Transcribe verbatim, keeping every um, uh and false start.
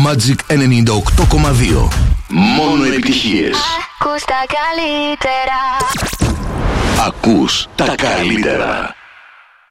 Magic ενενήντα οκτώ κόμμα δύο. Μόνο επιτυχίες. Ακούς τα καλύτερα. Ακούς τα καλύτερα.